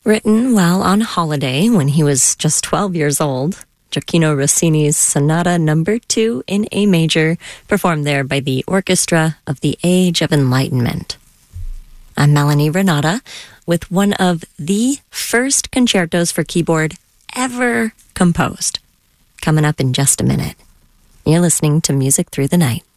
Written while on holiday when he was just 12 years old, Gioacchino Rossini's Sonata No. 2 in A major, performed there by the Orchestra of the Age of Enlightenment. I'm Melanie Renata with one of the first concertos for keyboard ever composed. Coming up in just a minute. You're listening to Music Through the Night.